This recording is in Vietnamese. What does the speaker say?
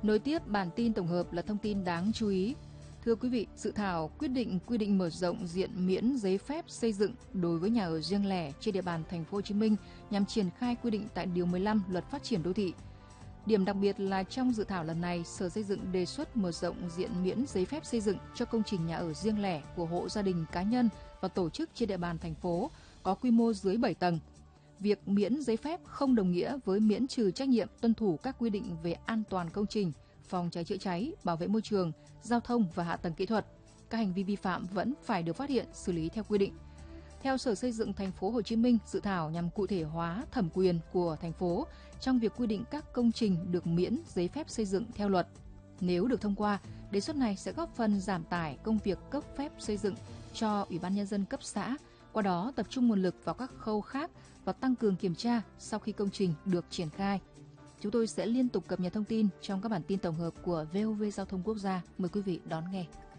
Nối tiếp bản tin tổng hợp là thông tin đáng chú ý. Thưa quý vị, dự thảo quy định mở rộng diện miễn giấy phép xây dựng đối với nhà ở riêng lẻ trên địa bàn thành phố Hồ Chí Minh nhằm triển khai quy định tại điều 15 Luật Phát triển đô thị. Điểm đặc biệt là trong dự thảo lần này, Sở Xây dựng đề xuất mở rộng diện miễn giấy phép xây dựng cho công trình nhà ở riêng lẻ của hộ gia đình, cá nhân và tổ chức trên địa bàn thành phố có quy mô dưới 7 tầng. Việc miễn giấy phép không đồng nghĩa với miễn trừ trách nhiệm tuân thủ các quy định về an toàn công trình, phòng cháy chữa cháy, bảo vệ môi trường, giao thông và hạ tầng kỹ thuật. Các hành vi vi phạm vẫn phải được phát hiện, xử lý theo quy định. Theo Sở Xây dựng thành phố Hồ Chí Minh, dự thảo nhằm cụ thể hóa thẩm quyền của thành phố trong việc quy định các công trình được miễn giấy phép xây dựng theo luật. Nếu được thông qua, đề xuất này sẽ góp phần giảm tải công việc cấp phép xây dựng cho Ủy ban Nhân dân cấp xã, qua đó tập trung nguồn lực vào các khâu khác và tăng cường kiểm tra sau khi công trình được triển khai. Chúng tôi sẽ liên tục cập nhật thông tin trong các bản tin tổng hợp của VOV Giao thông Quốc gia. Mời quý vị đón nghe.